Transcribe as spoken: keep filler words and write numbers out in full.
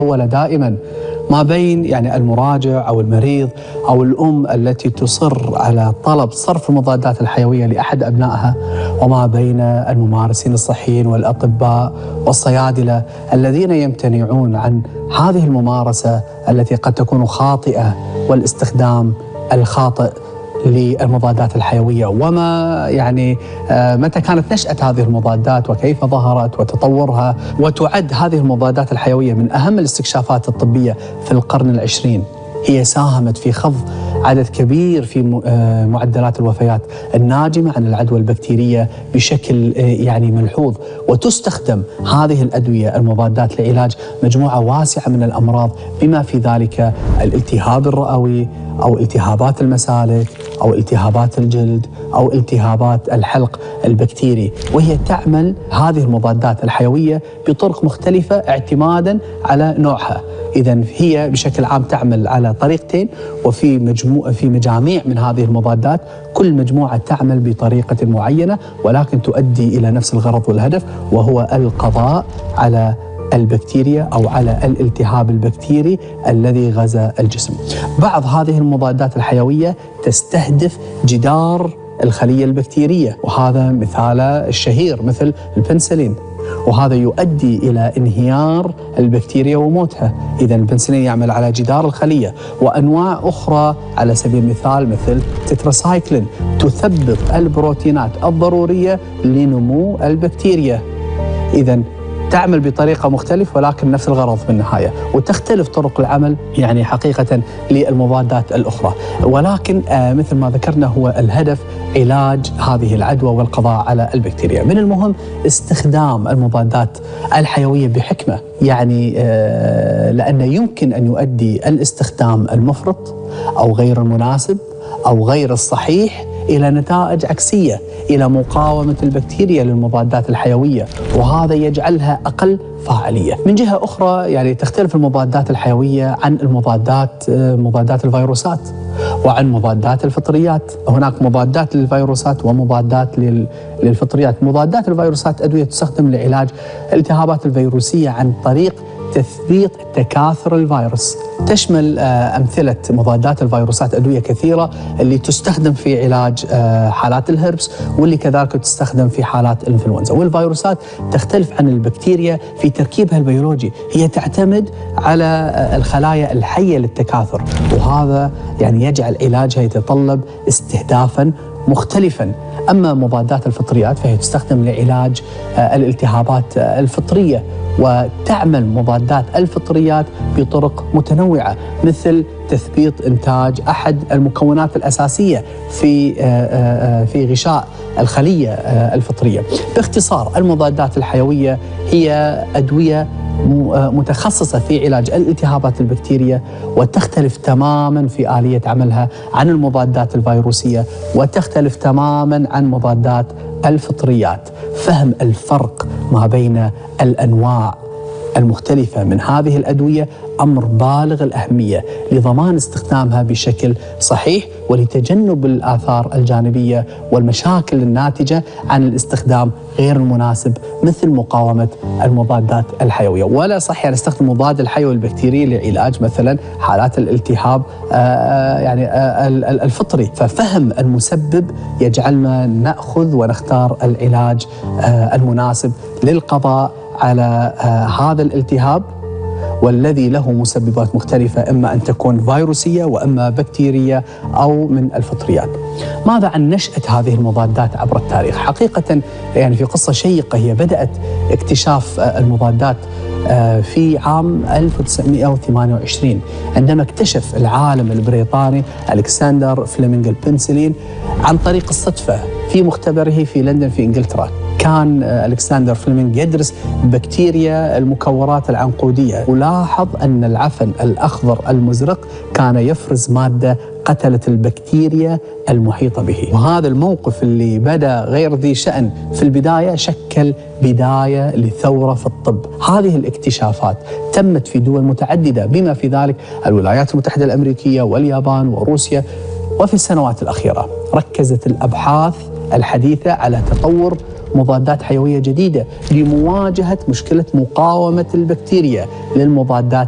ولا دائما ما بين يعني المراجع أو المريض أو الأم التي تصر على طلب صرف المضادات الحيوية لأحد أبنائها، وما بين الممارسين الصحيين والأطباء والصيادلة الذين يمتنعون عن هذه الممارسة التي قد تكون خاطئة والاستخدام الخاطئ للمضادات الحيوية. وما يعني متى كانت نشأة هذه المضادات وكيف ظهرت وتطورها. وتعد هذه المضادات الحيوية من أهم الاستكشافات الطبية في القرن العشرين. هي ساهمت في خفض عدد كبير في معدلات الوفيات الناجمة عن العدوى البكتيرية بشكل يعني ملحوظ. وتستخدم هذه الأدوية المضادات لعلاج مجموعة واسعة من الأمراض، بما في ذلك الالتهاب الرئوي أو التهابات المسالك أو التهابات الجلد أو التهابات الحلق البكتيري. وهي تعمل هذه المضادات الحيوية بطرق مختلفة اعتمادا على نوعها. إذن هي بشكل عام تعمل على طريقتين، وفي مجموعة في مجاميع من هذه المضادات كل مجموعة تعمل بطريقة معينة، ولكن تؤدي إلى نفس الغرض والهدف، وهو القضاء على البكتيريا أو على الالتهاب البكتيري الذي غزا الجسم. بعض هذه المضادات الحيوية تستهدف جدار الخلية البكتيرية، وهذا مثاله الشهير مثل البنسلين، وهذا يؤدي إلى انهيار البكتيريا وموتها. إذا البنسلين يعمل على جدار الخلية. وأنواع أخرى على سبيل المثال مثل تتراسايكلين تثبط البروتينات الضرورية لنمو البكتيريا. إذا تعمل بطريقة مختلفة ولكن نفس الغرض في النهاية، وتختلف طرق العمل يعني حقيقة للمضادات الأخرى، ولكن آه مثل ما ذكرنا هو الهدف علاج هذه العدوى والقضاء على البكتيريا. من المهم استخدام المضادات الحيوية بحكمة، يعني آه لأن يمكن أن يؤدي الاستخدام المفرط أو غير المناسب أو غير الصحيح إلى نتائج عكسية، إلى مقاومة البكتيريا للمضادات الحيوية، وهذا يجعلها أقل فاعلية. من جهة أخرى يعني تختلف المضادات الحيوية عن المضادات مضادات الفيروسات وعن مضادات الفطريات. هناك مضادات للفيروسات ومضادات للفطريات. مضادات الفيروسات أدوية تستخدم لعلاج الالتهابات الفيروسية عن طريق تثبيط تكاثر الفيروس. تشمل أمثلة مضادات الفيروسات أدوية كثيرة اللي تستخدم في علاج حالات الهربس، واللي كذلك تستخدم في حالات الإنفلونزا. والفيروسات تختلف عن البكتيريا في تركيبها البيولوجي، هي تعتمد على الخلايا الحية للتكاثر، وهذا يعني يجعل علاجها يتطلب استهدافا مختلفا. أما مضادات الفطريات فهي تستخدم لعلاج الالتهابات الفطرية، وتعمل مضادات الفطريات بطرق متنوعة مثل تثبيط إنتاج أحد المكونات الأساسية في في غشاء الخلية الفطرية. باختصار المضادات الحيوية هي أدوية متخصصة في علاج الالتهابات البكتيرية، وتختلف تماما في آلية عملها عن المضادات الفيروسية، وتختلف تماما عن مضادات الفطريات. فهم الفرق ما بين الأنواع المختلفة من هذه الأدوية أمر بالغ الأهمية لضمان استخدامها بشكل صحيح، ولتجنب الآثار الجانبية والمشاكل الناتجة عن الاستخدام غير المناسب مثل مقاومة المضادات الحيوية. ولا صح يعني نستخدم مضاد الحيوي البكتيري لعلاج مثلا حالات الالتهاب آآ يعني آآ الفطري. ففهم المسبب يجعلنا نأخذ ونختار العلاج المناسب للقضاء على هذا الالتهاب، والذي له مسببات مختلفة، إما أن تكون فيروسية وإما بكتيرية أو من الفطريات. ماذا عن نشأة هذه المضادات عبر التاريخ؟ حقيقة يعني في قصة شيقة. هي بدأت اكتشاف المضادات في عام ألف وتسعمئة وثمانية وعشرين عندما اكتشف العالم البريطاني ألكسندر فليمنغ البنسلين عن طريق الصدفة في مختبره في لندن في إنجلترا. كان ألكسندر فليمنغ يدرس بكتيريا المكورات العنقودية، ولاحظ أن العفن الأخضر المزرق كان يفرز مادة قتلت البكتيريا المحيطة به. وهذا الموقف اللي بدأ غير ذي شأن في البداية شكل بداية لثورة في الطب. هذه الاكتشافات تمت في دول متعددة، بما في ذلك الولايات المتحدة الأمريكية واليابان وروسيا. وفي السنوات الأخيرة ركزت الأبحاث الحديثة على تطور مضادات حيوية جديدة لمواجهة مشكلة مقاومة البكتيريا للمضادات